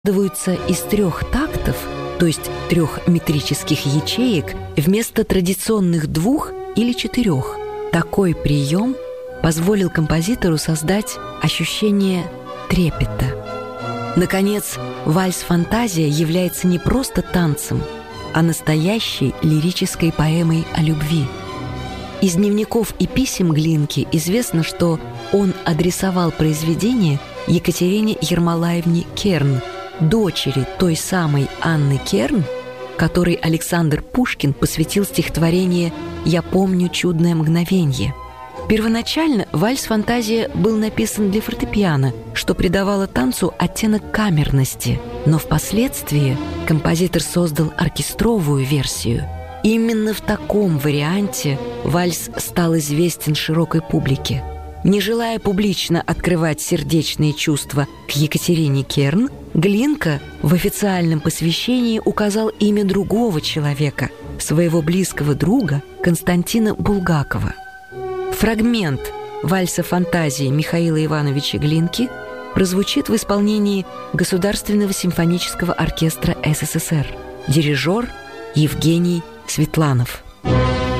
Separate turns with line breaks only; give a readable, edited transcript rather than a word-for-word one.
складываются из 3 тактов, то есть 3 метрических ячеек, вместо традиционных 2 или 4. Такой прием позволил композитору создать ощущение трепета. Наконец, вальс-фантазия является не просто танцем, а настоящей лирической поэмой о любви. Из дневников и писем Глинки известно, что он адресовал произведение Екатерине Ермолаевне Керн, дочери той самой Анны Керн, которой Александр Пушкин посвятил стихотворение «Я помню чудное мгновенье». Первоначально вальс-фантазия был написан для фортепиано, что придавало танцу оттенок камерности, но впоследствии композитор создал оркестровую версию. Именно в таком варианте вальс стал известен широкой публике. Не желая публично открывать сердечные чувства к Екатерине Керн, Глинка в официальном посвящении указал имя другого человека, своего близкого друга Константина Булгакова. Фрагмент вальса фантазии Михаила Ивановича Глинки прозвучит в исполнении Государственного симфонического оркестра СССР. Дирижер Евгений Светланов.